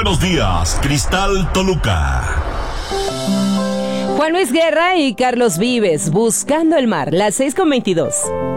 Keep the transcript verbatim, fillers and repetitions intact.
Buenos días, Cristal Toluca. Juan Luis Guerra y Carlos Vives, Buscando el Mar, las seis con veintidós.